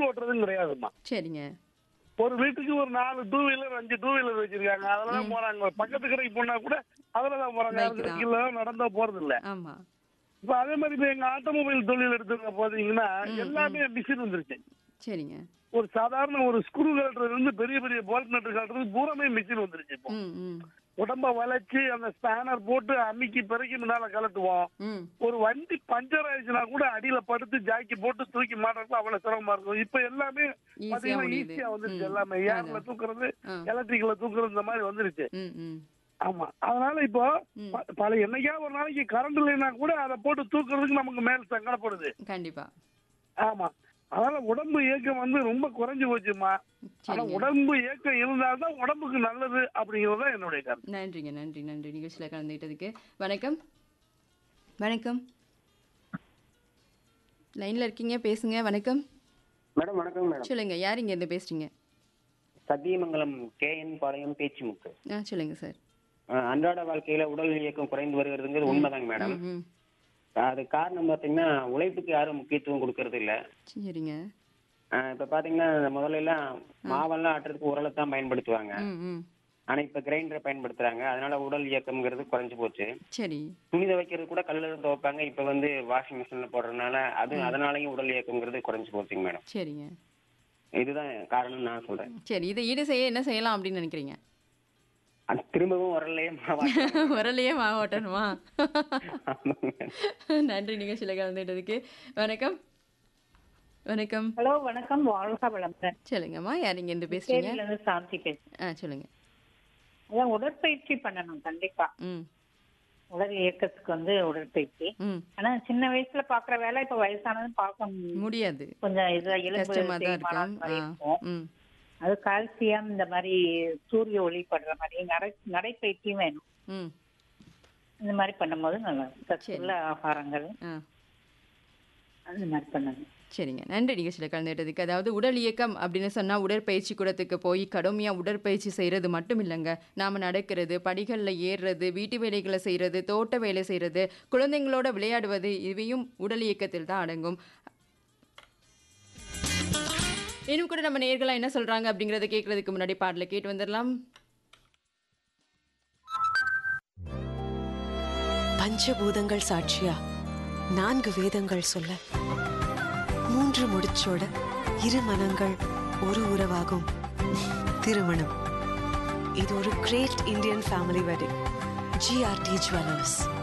Cycle ஓட்டுறதும் கிடையாதுமா. சரிங்க. ஒரு வீட்டுக்கு ஒரு 4 டூ வீலர் 5 டூ வீலர் வச்சிருக்காங்க. அதுலதான் போறாங்க. பக்கத்து கடைக்கு போனா கூட அதுலதான் போறாங்க. பைக் யாரும் தான். சைக்கிள் நடந்தா போறது இல்ல. ஆமா. இப்ப அதே மாதிரி இப்ப எங்க ஆட்டோமொபைல் தொழில் எடுத்துங்க பாத்தீங்கன்னா எல்லாமே மிஷின் வந்துருச்சு. சரிங்க. ஒரு சாதாரண ஒரு ஸ்க்ரூ கழட்டுறது இருந்து பெரிய பெரிய போல்ட் நட்டு கழட்டுறது பூராமே மிஷின் வந்துருச்சு. இப்போ ம் ம் உடம்ப வளைச்சு அந்த ஸ்பேனர் போட்டு அம்மிக்கு பிறகு முன்னால கலட்டுவோம். ம் ஒரு வண்டி பஞ்சர் ஆயிடுச்சுன்னா கூட அடியில படுத்து ஜாக்கி போட்டு தூக்கி மாட்டுறதுக்கு அவ்வளவு சிரமமா இருக்கும். இப்ப எல்லாமே ஈஸியா பாத்தீங்கன்னா முடியுது. ஈஸியா வந்துருச்சு. ம். எல்லாமே ஏர்ல அதான். தூக்குறது, ஆ. எலக்ட்ரிக்கல்ல தூக்குறது இந்த மாதிரி வந்துருச்சு. ம் ம் ஆமா. அதனால இப்போ ம். பல என்னைக்கா ஒரு நாளைக்கு கரண்ட் இல்லைன்னா கூட அதை போட்டு தூக்குறதுக்கு நமக்கு மேல் சங்கடப்படுது. கண்டிப்பா. ஆமா. அதனால உடம்பு இயக்கம் வந்து ரொம்ப குறைஞ்சு போச்சுமா. ஆனா சரிங்க. உடம்பு இயக்கம் இருந்தால்தான் உடம்புக்கு நல்லது அப்படிங்கறது தான் என்னுடைய கருத்து. நன்றிங்க. நன்றி நன்றி நிகழ்ச்சியில கலந்துக்கிட்டதுக்கு. வணக்கம். வணக்கம். லைன்ல இருக்கீங்க, பேசுங்க. வணக்கம். மேடம் வணக்கம் மேடம். சொல்லுங்க. யார் இங்க இருந்து பேசுறீங்க? சத்தியமங்கலம் கேஎன் பாளையம் பேச்சுமுக்கு. சொல்லுங்க சார். அன்றாட வாழ்க்கையில உடல் இயக்கம் குறைந்து வருகிறதுங்கிறது உண்மைதாங்க மேடம். ம் ம் அது காரணம் பாத்தீங்கன்னா உழைப்புக்கு யாரும் முக்கியத்துவம் கொடுக்கறது இல்ல. சரிங்க. இப்ப பாத்தீங்கன்னா முதல்ல எல்லாம் மாவெல்லாம் ஆட்டுறதுக்கு உரலை தான் பயன்படுத்துவாங்க. ம் ம் ஆனா இப்ப கிரைண்டரை பயன்படுத்துறாங்க. அதனால உடல் இயக்கம்ங்கிறது குறைஞ்சு போச்சு. சரி. துணி துவைக்கிறது கூட கல்லுல துவைப்பாங்க. இப்ப வந்து வாஷிங் மிஷின்ல போடுறதுனால அதனாலயும் உடல் இயக்கம்ங்கிறது குறைஞ்சு போச்சுங்க மேடம். சரிங்க. இதுதான் காரணம் நான் சொல்றேன். சரி. இதை ஈடு செய்ய என்ன செய்யலாம் அப்படின்னு நினைக்கிறீங்க? அது திரும்பவும் உரல்லையே உரலையே மாவு ஓட்டணுமா? நன்றி நிகழ்ச்சியில கலந்துட்டதுக்கு. வணக்கம். வணக்கம். ஹலோ வணக்கம், வாழ்க வளமுடன். சொல்லுங்கம்மா. யார் இங்க இருந்து பேசுறீங்க? கேரளில இருந்து சாந்தி பேசுறேன். சொல்லுங்க. அதான் உடற்பயிற்சி பண்ணணும் கண்டிப்பா. ம் உடல் இயக்கத்துக்கு வந்து உடற்பயிற்சி. ம் ஆனா சின்ன வயசுல பாக்குற வேலை இப்ப வயசானதும் பார்க்க முடியாது. கொஞ்சம் இது எலும்பு கஷ்டமா தான் தேய்மானம் இருக்கும். மாதிரி இருக்கும். ம் அது கால்சியம் இந்த மாதிரி சூரிய ஒளி படுற மாதிரி நடைப்பயிற்சியும் வேணும். ம் இந்த மாதிரி பண்ணும்போது நல்லா சத்துள்ள ஆகாரங்கள் ஆ அந்த மாதிரி பண்ணணும். சரிங்க. நன்றி நிகழ்ச்சியில கலந்துட்டதுக்கு. அதாவது உடல் இயக்கம் அப்படின்னு சொன்னா உடற்பயிற்சி கூடத்துக்கு போய் கடுமையா உடற்பயிற்சி செய்யறது மட்டும் இல்லைங்க. நாம நடக்கிறது, படிகளில் ஏறுறது, வீட்டு வேலைகளை செய்யறது, தோட்ட வேலை செய்யறது, குழந்தைங்களோட விளையாடுவது, இவையும் உடல் இயக்கத்தில் தான் அடங்கும். இன்னும் கூட நம்ம நேயர்களா என்ன சொல்றாங்க அப்படிங்கறத கேட்கறதுக்கு முன்னாடி பாடல கேட்டு வந்துடலாம். பஞ்சபூதங்கள் சாட்சியா 4 வேதங்கள் சொல்ல 3 முடிச்சோட 2 மனங்கள் ஒரு உறவாகும் திருமணம். இது ஒரு great Indian family wedding. GRT jewellers.